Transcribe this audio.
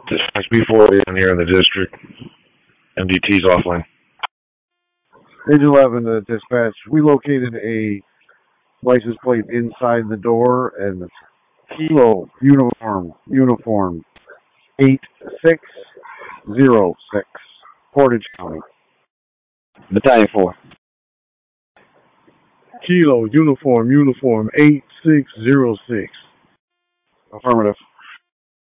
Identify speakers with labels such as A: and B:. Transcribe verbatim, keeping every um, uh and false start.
A: Dispatch B four down here in the district. M D T's offline.
B: Page eleven, uh, dispatch. We located a license plate inside the door and Kilo uniform uniform eight six zero six, Portage County.
C: Battalion four.
B: Kilo uniform uniform eight six zero six. Affirmative.